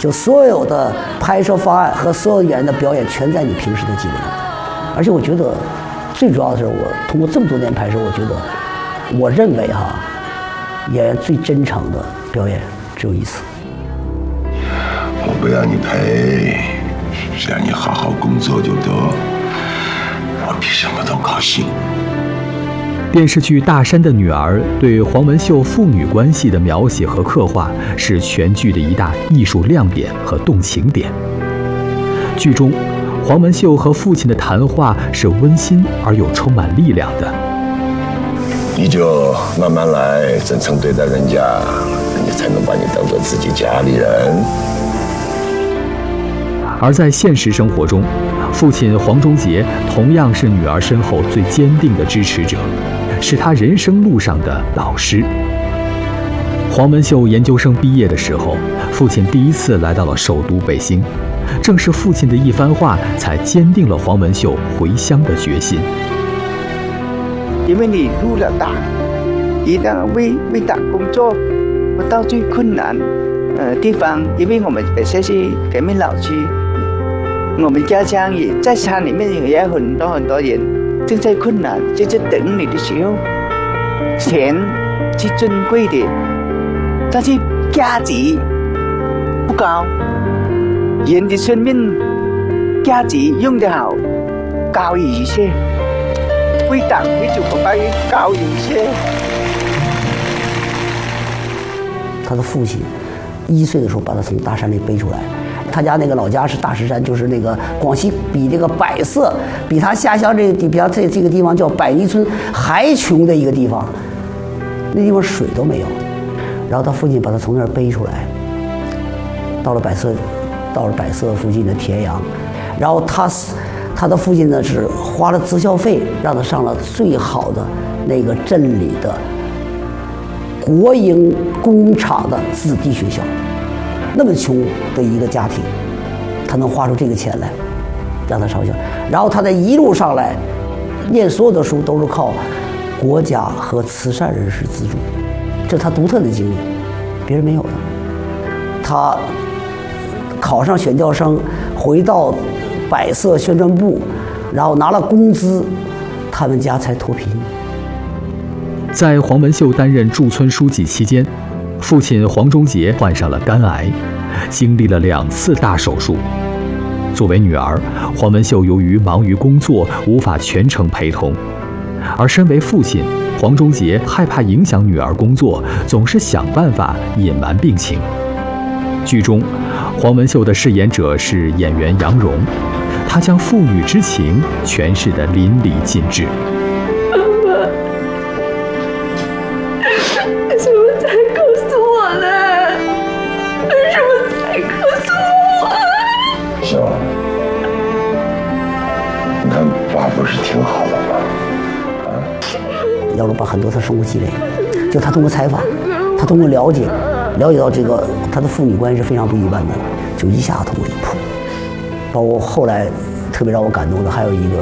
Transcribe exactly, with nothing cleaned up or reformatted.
就所有的拍摄方案和所有演员的表演全在你平时的积累里。而且我觉得最主要的是，我通过这么多年拍摄，我觉得我认为哈，演员最真诚的表演只有一次。 我不要你赔，只要你好好工作就得，我比什么都高兴。 电视剧《大山的女儿》对黄文秀父女关系的描写和刻画是全剧的一大艺术亮点和动情点。剧中，黄文秀和父亲的谈话是温馨而又充满力量的。 你就慢慢来，真诚对待人家，人家才能把你当做自己家里人。 而在现实生活中，父亲黄宗杰同样是女儿身后最坚定的支持者，是她人生路上的老师。黄文秀研究生毕业的时候，父亲第一次来到了首都北京，正是父亲的一番话，才坚定了黄文秀回乡的决心。 因为你入了党，一旦为为党工作，我到最困难呃地方，因为我们本身是革命老区，我们家乡也在山里面也有很多很多人正在困难，就在等你的时候，钱是珍贵的，但是价值不高，人的生命价值用得好高于一切。为党为祖国发愿高于一切。 他的父亲一岁的时候把他从大山里背出来，他家那个老家是大石山，就是那个广西比这个百色，比他下乡这个地，比他这这个地方叫百坭村还穷的一个地方，那地方水都没有。然后他父亲把他从那儿背出来，到了百色，到了百色附近的田阳，然后他。他的父亲呢是花了择校费，让他上了最好的那个镇里的国营工厂的子弟学校。那么穷的一个家庭，他能花出这个钱来让他上学，然后他在一路上来念所有的书都是靠国家和慈善人士资助，这是他独特的经历，别人没有的。他考上选调生，回到百色宣传部，然后拿了工资，他们家才脱贫。 在黄文秀担任驻村书记期间，父亲黄宗杰患上了肝癌，经历了两次大手术。作为女儿，黄文秀由于忙于工作，无法全程陪同，而身为父亲，黄宗杰害怕影响女儿工作，总是想办法隐瞒病情。剧中，黄文秀的饰演者是演员杨蓉，她将父女之情诠释得淋漓尽致。 妈妈，为什么才告诉我呢？为什么才告诉我？ 秀，你看爸不是挺好的吗？啊？ 杨蓉把很多他生活积累，就他通过采访，他通过了解。了解到这个他的父女关系是非常不一般的，就一下通过一扑。包括后来特别让我感动的还有一个